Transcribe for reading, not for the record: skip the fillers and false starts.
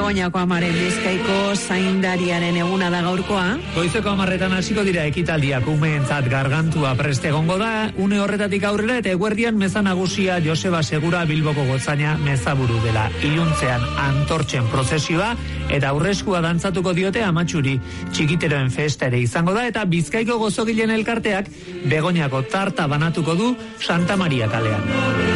Begoñako amaren Bizkaiko zaindariaren eguna da gaurkoa. Goizeko 10:00 hasiko dira ekitaldiak, umeentzat gargantua preste egongo da, une horretatik aurrera eta eguerdian meza nagusia Joseba Segura Bilboko gotzaina mezaburu dela. Iluntzean antortzen prozesioa eta aurreskua dantzatuko diote Amatxuri. Txikiteroen festa ere izango da eta Bizkaiko gozogileen elkarteak Begoñako tarta banatuko du Santa Maria kalean.